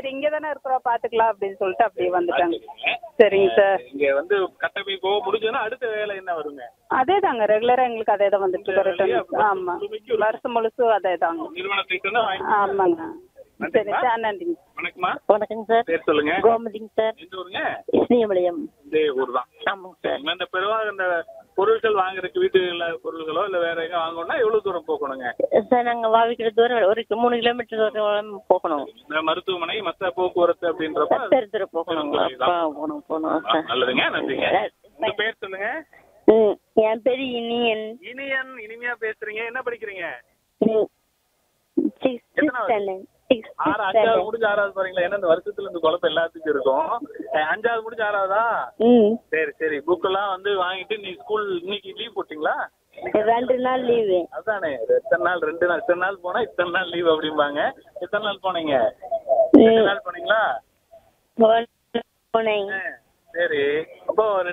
சரி இங்கே தானே இருக்கிறோம் பார்த்துக்கலாம் அப்படின்னு சொல்லிட்டு அப்படியே வந்துட்டாங்க. பார்த்துக்கோங்க. சரிங்க சார். இங்க வந்து கட்டமைப்போ முடிஞ்சதுன்னா அடுத்த வேலை என்ன வருங்க? அதே தாங்க ரெகுலராக எங்களுக்கு அதே தான் வந்துட்டு இந்த வேலையை இருக்கு. ஆமாம், முழுமைக்கு ஒரு வருஷம் முழுசும் அதே தாங்க. நிறுவனத்தை சொன்னா வாங்கி. ஆமாங்க. சரி நன்றிம்மா. சார், நன்றிங்க. வணக்கம்மா. வணக்கங்க சார். பேர் சொல்லுங்க. கோமதிங்க சார். எந்த ஊருங்க? இஸ்னியம்பாளையம். இதே ஊர் தான். ஆமாங்க சார். இந்த பெருவாக இந்த பொருட்கள் வாங்குறதுக்கு வீட்டுல பொருள்களோ இல்ல வேற எங்க வாங்கணும்னா எவ்வளவு தூரம் போகணுங்க? சார் நாங்கள் வாவிக்கிற தூரம் ஒரு 3 கிலோமீட்டர் தூரம் போகணும். இந்த மருத்துவமனை மற்ற போக்குவரத்து அப்படின்றப்ப தெரு போகணும். போகணும் சார். நல்லதுங்க. நன்றிங்க. உங்க பேர் சொல்லுங்க. என் பேர் இனியன். இனியன். இனிமையா பேசுறீங்க. என்ன படிக்கிறீங்க? அஞ்சாவது முடிஞ்சு ஆறாவது பாருங்களா? ஏன்னா இந்த வருஷத்துல இந்த குழப்பம் எல்லாத்துக்கும் இருக்கும். 5வது முடிஞ்சு 6வதா? சரி சரி. புக் எல்லாம் வந்து வாங்கிட்டு நீ ஸ்கூல் இன்னைக்கு லீவ் போட்டீங்களா? 2 நாள் லீவு. அதானே எத்தனை நாள்? 2 நாள். இத்தனை நாள் போனா இத்தனை நாள் லீவ் அப்படிம்பாங்க. எத்தனை நாள் போனீங்க? 2 நாள் போனீங்களா? போனேன். சரி. அப்போ